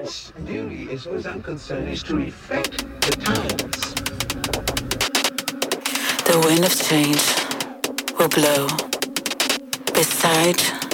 its duty, as far as I'm concerned, is to reflect the times. The wind of change will blow beside